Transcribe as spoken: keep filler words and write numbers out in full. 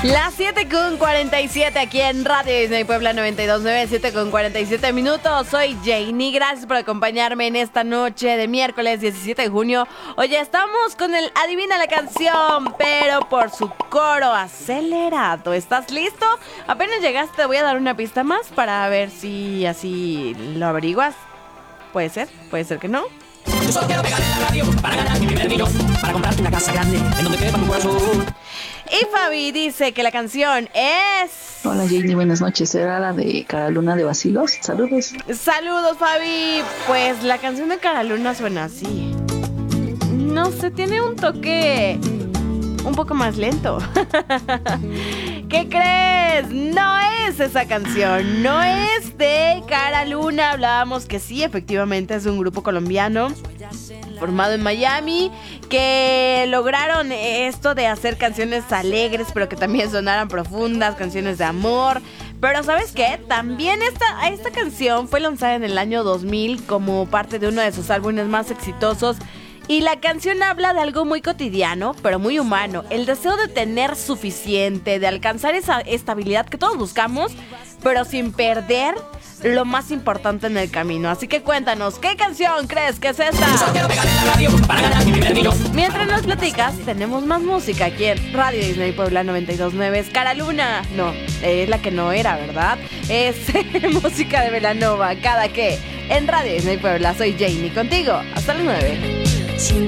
Las siete con cuarenta y siete aquí en Radio Disney Puebla noventa y dos punto nueve, siete con cuarenta y siete minutos. Soy Janie, gracias por acompañarme en esta noche de miércoles diecisiete de junio. Oye, estamos con el Adivina la Canción, pero por su coro acelerado. ¿Estás listo? Apenas llegaste, te voy a dar una pista más para ver si así lo averiguas. Puede ser, puede ser que no. Yo solo quiero pegar en la radio para ganar mi primer millón, para comprarte una casa grande en donde quepa mi corazón. Y Fabi dice que la canción es... Hola Janie, buenas noches. Era la de Cara Luna de Bacilos. Saludos. Saludos, Fabi. Pues la canción de Cara Luna suena así. No sé, tiene un toque un poco más lento. ¿Qué crees? No es esa canción. No es de Cara Luna. Hablábamos que sí, efectivamente es un grupo colombiano formado en Miami, que lograron esto de hacer canciones alegres, pero que también sonaran profundas, canciones de amor. Pero ¿sabes qué? También esta, esta canción fue lanzada en el año dos mil como parte de uno de sus álbumes más exitosos. Y la canción habla de algo muy cotidiano, pero muy humano. El deseo de tener suficiente, de alcanzar esa estabilidad que todos buscamos, pero sin perder lo más importante en el camino. Así que cuéntanos, ¿qué canción crees que es esta? Yo solo quiero pegar en la radio para ganar mi primer millón. Mientras nos platicas, tenemos más música aquí en Radio Disney Puebla noventa y dos punto nueve. Es Cara Luna. No, es la que no era, ¿verdad? Es música de Belanova. Cada que en Radio Disney Puebla. Soy Janie contigo. Hasta las nueve.